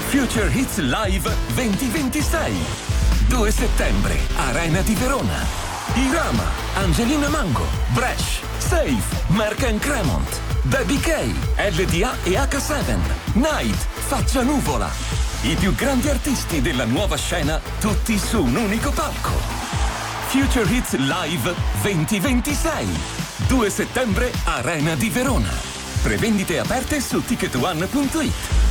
Future Hits Live 2026. 2 settembre, Arena di Verona. Irama, Angelina Mango, Bresh, Safe, Mark Cremont, Baby K, LDA e H7, Night, Faccia Nuvola. I più grandi artisti della nuova scena, tutti su un unico palco. Future Hits Live 2026. 2 settembre, Arena di Verona. Prevendite aperte su ticketone.it.